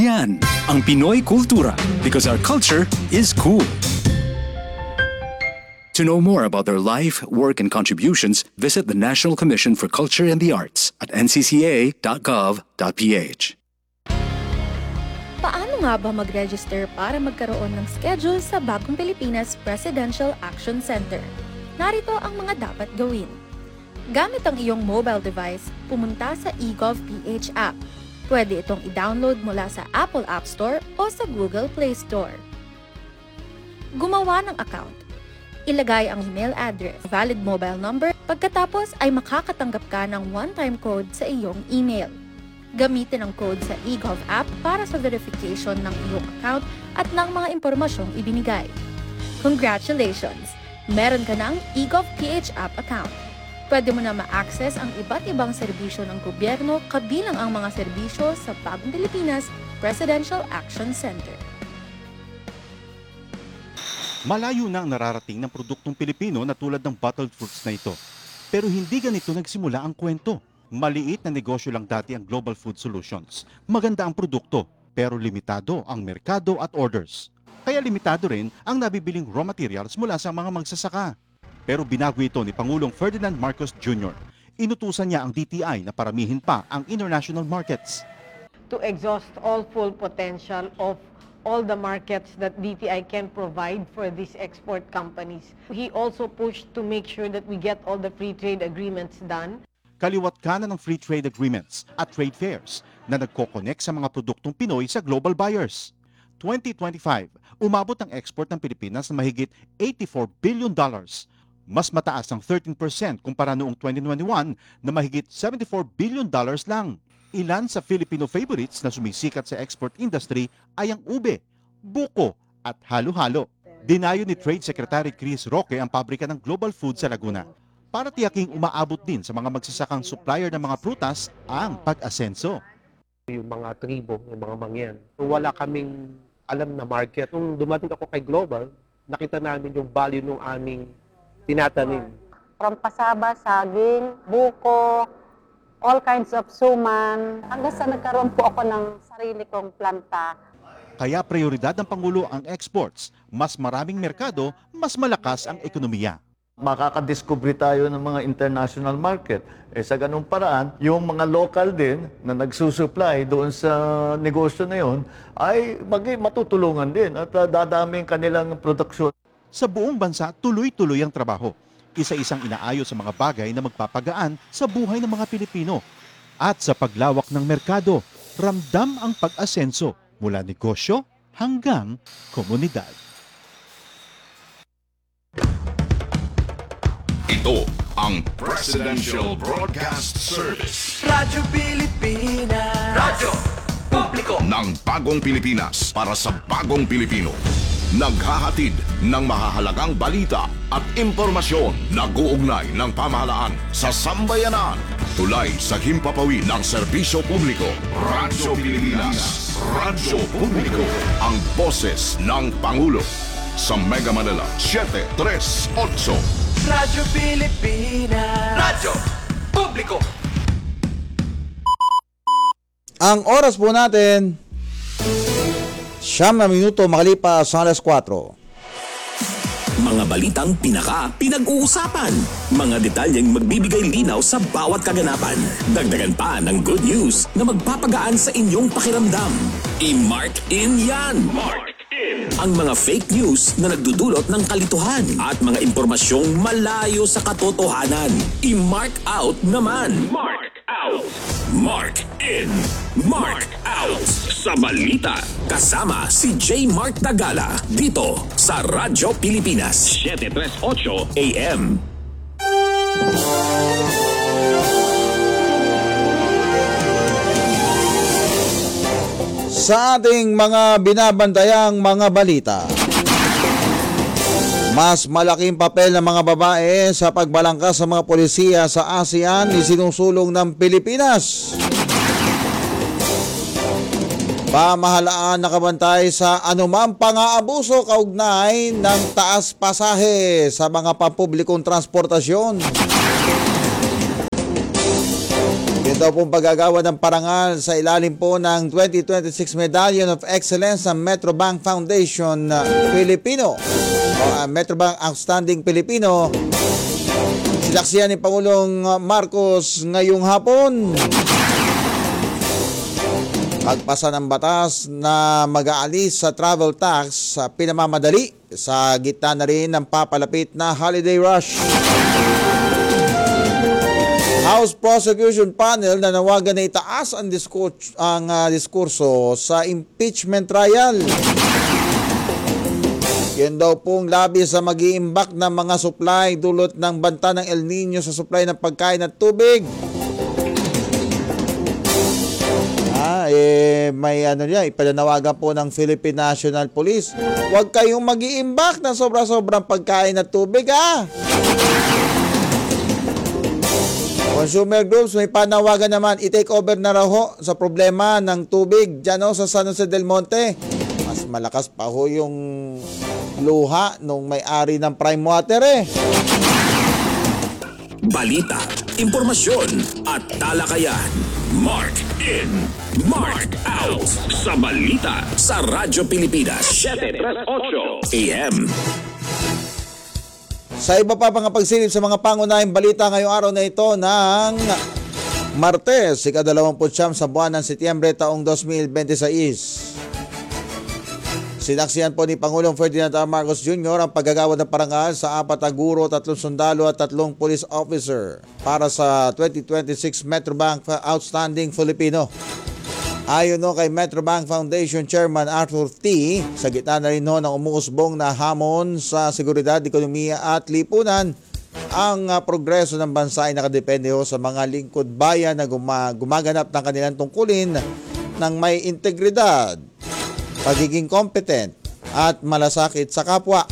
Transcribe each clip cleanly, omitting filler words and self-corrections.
Yan ang Pinoy Kultura because our culture is cool. To know more about their life, work, and contributions, visit the National Commission for Culture and the Arts at ncca.gov.ph. Paano nga ba mag-register para magkaroon ng schedule sa Bagong Pilipinas Presidential Action Center? Narito ang mga dapat gawin. Gamit ang iyong mobile device, pumunta sa eGov.ph app. Pwede itong i-download mula sa Apple App Store o sa Google Play Store. Gumawa ng account. Ilagay ang email address, valid mobile number, pagkatapos ay makakatanggap ka ng one-time code sa iyong email. Gamitin ang code sa eGov app para sa verification ng iyong account at ng mga impormasyong ibinigay. Congratulations! Meron ka ng eGov.ph app account. Pwede mo na ma-access ang iba't ibang serbisyo ng gobyerno kabilang ang mga serbisyo sa Bagong Pilipinas Presidential Action Center. Malayo na ang nararating ng produktong Pilipino na tulad ng bottled fruits na ito. Pero hindi ganito nagsimula ang kwento. Maliit na negosyo lang dati ang Global Food Solutions. Maganda ang produkto, pero limitado ang merkado at orders. Kaya limitado rin ang nabibiling raw materials mula sa mga magsasaka. Pero binago ito ni Pangulong Ferdinand Marcos Jr. Inutusan niya ang DTI na paramihin pa ang international markets. To exhaust all full potential of all the markets that DTI can provide for these export companies. He also pushed to make sure that we get all the free trade agreements done. Kaliwat kanan ng free trade agreements at trade fairs na nagko-connect sa mga produktong Pinoy sa global buyers. 2025, umabot ang export ng Pilipinas na mahigit $84 billion. Mas mataas ang 13% kumpara noong 2021 na mahigit $74 billion lang. Ilan sa Filipino favorites na sumisikat sa export industry ay ang ube, buko at halo-halo. Dinayo ni Trade Secretary Chris Roque ang pabrika ng Global Food sa Laguna para tiyaking umaabot din sa mga magsasakang supplier ng mga prutas ang pag-asenso. Yung mga tribo, yung mga mangyan, wala kaming alam na market. Nung dumating ako kay Global, nakita namin yung value ng aming tinatanim. From pasaba, saging, buko, all kinds of suman, hanggang sa nagkaroon po ako ng sarili kong planta. Kaya prioridad ng Pangulo ang exports. Mas maraming merkado, mas malakas ang ekonomiya. Makakadiscover tayo ng mga international market. Sa ganung paraan, yung mga local din na nagsusupply doon sa negosyo na yon ay matutulungan din at dadaming kanilang produksyon. Sa buong bansa, tuloy-tuloy ang trabaho. Isa-isang inaayos sa mga bagay na magpapagaan sa buhay ng mga Pilipino. At sa paglawak ng merkado, ramdam ang pag-asenso mula negosyo hanggang komunidad. Ito ang Presidential Broadcast Service. Radyo Pilipinas. Radyo Publiko ng Bagong Pilipinas para sa Bagong Pilipino. Naghahatid ng mahahalagang balita at impormasyon na guugnay ng pamahalaan sa sambayanan. Tulay sa himpapawid ng serbisyo publiko. Radyo Pilipinas. Radyo Publiko. Ang boses ng Pangulo. Sa Mega Manila, 738. Radyo Pilipinas. Radyo Publiko. Ang oras po natin, 9 na minuto makalipas sa alas 4. Mga balitang pinag-uusapan. Mga detalyeng magbibigay linaw sa bawat kaganapan. Dagdagan pa ng good news na magpapagaan sa inyong pakiramdam. I-mark in yan! Mark in! Ang mga fake news na nagdudulot ng kalituhan at mga impormasyong malayo sa katotohanan. I-mark out naman! Mark out! Mark in! Mark out! Sa balita, kasama si J. Mark Dagala dito sa Radyo Pilipinas 738 AM. Sa ating mga binabantayang mga balita, mas malaking papel ng mga babae sa pagbalangkas sa mga polisiya sa ASEAN isinusulong ng Pilipinas. Pamahalaan nakabantay sa anumang pang-aabuso kaugnay ng taas pasahe sa mga pampublikong transportasyon. Ito daw pong paggagawa ng parangal sa ilalim po ng 2026 Medallion of Excellence ng Metrobank Foundation Filipino o Metrobank Outstanding Filipino. Sinaksihan ni Pangulong Marcos ngayong hapon. Pagpasa ng batas na mag-aalis sa travel tax sa pinamamadali sa gitna na rin ng papalapit na holiday rush. House Prosecution Panel nanawagan na itaas ang diskurso sa impeachment trial. Yan daw pong labi sa mag-iimbak ng mga supply dulot ng banta ng El Nino sa supply ng pagkain at tubig. May ipananawagan po ng Philippine National Police. Huwag kayong mag-iimbak ng sobra-sobrang pagkain at tubig, Consumer groups, may panawagan naman, i-take over na raw ho sa problema ng tubig dyan sa San Jose del Monte. Mas malakas pa ho yung luha nung may-ari ng Prime Water Balita, impormasyon at talakayan. Mark in, Mark out sa balita sa Radyo Pilipinas 738 AM. Sa iba pa mga pagsilip sa mga pangunahing balita ngayong araw na ito ng Martes, ika-29 sa buwan ng Setyembre taong 2026. Sinaksihan po ni Pangulong Ferdinand R. Marcos Jr. ang paggagawa ng parangal sa 4 na guro, 3 sundalo at 3 police officer para sa 2026 Metrobank Outstanding Filipino. Ayon kay Metrobank Foundation Chairman Arthur T., sa gitna na rin ng umuusbong na hamon sa seguridad, ekonomiya at lipunan, ang progreso ng bansa ay nakadepende sa mga lingkod bayan na gumaganap ng kanilang tungkulin ng may integridad, pagiging competent at malasakit sa kapwa.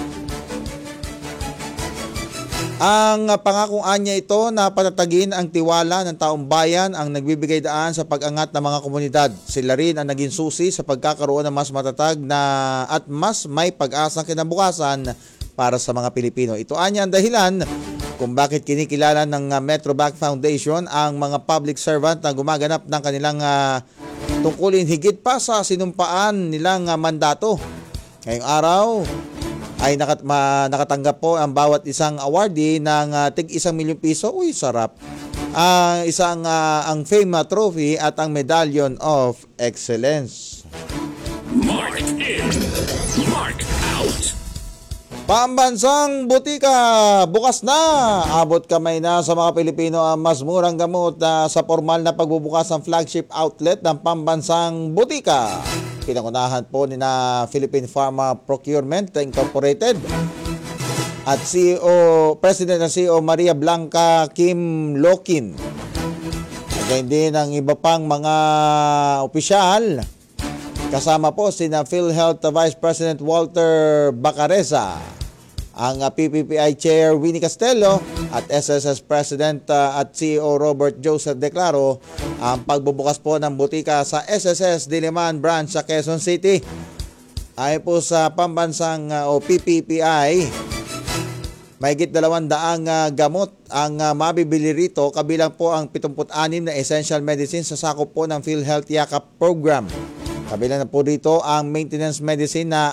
Ang pangakong anya ito na patatagin ang tiwala ng taong bayan ang nagbibigay daan sa pag-angat ng mga komunidad. Sila rin ang naging susi sa pagkakaroon ng mas matatag na at mas may pag-asang kinabukasan para sa mga Pilipino. Ito anya ang dahilan kung bakit kinikilala ng Metrobank Foundation ang mga public servant na gumaganap ng kanilang tungkulin higit pa sa sinumpaan nilang mandato. Ngayong araw ay nakatanggap po ang bawat isang awardee ng tig 1 milyong piso. Uy, sarap. Ang Fame Trophy at ang Medallion of Excellence. Mark in, Mark out. Pambansang butika, bukas na! Abot kamay na sa mga Pilipino ang mas murang gamot sa formal na pagbubukas ng flagship outlet ng pambansang butika. Pinangunahan po ni na Philippine Pharma Procurement Incorporated at President na CEO Maria Blanca Kim Lokin. Again din ang iba pang mga opisyal. Kasama po sina PhilHealth Vice President Walter Bacareza, ang PPPI Chair Winnie Castelo at SSS President at CEO Robert Joseph Declaro ang pagbubukas po ng butika sa SSS Diliman Branch sa Quezon City. Ayon po sa pambansang PPPI, mahigit 200 gamot ang mabibili rito, kabilang po ang 76 na essential medicines sa sakop po ng PhilHealth Yakap Program. Kabilang na po dito ang maintenance medicine na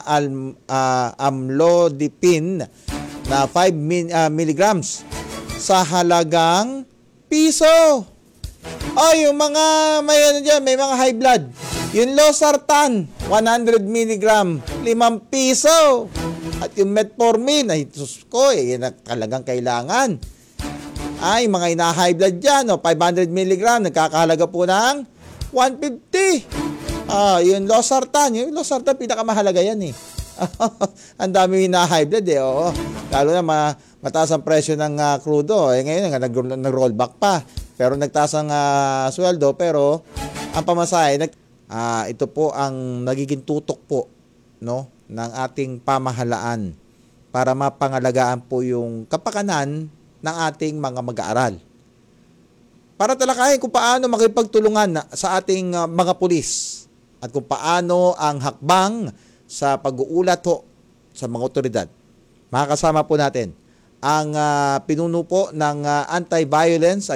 amlodipine na 5 milligrams sa halagang piso. Yung mga may mga high blood, yung losartan 100 milligram 5 piso. At yung metformin, ay sus ko, yan talagang kailangan. Mga ina-high blood dyan, 500 milligram, nagkakahalaga po ng 150. Yung losartan pinakamahalaga yan Ang dami high blood oo. Lalo na mataas ang presyo ng crudo. Ngayon nag-roll back pa. Pero nagtaas ang sweldo, pero ang pamasahe ito po ang nagiging tutok po ng ating pamahalaan para mapangalagaan po yung kapakanan ng ating mga mag-aaral. Para talakayin kung paano makipagtulungan sa ating mga pulis at kung paano ang hakbang sa pag-uulat sa mga otoridad. Makakasama po natin ang pinuno po ng anti-violence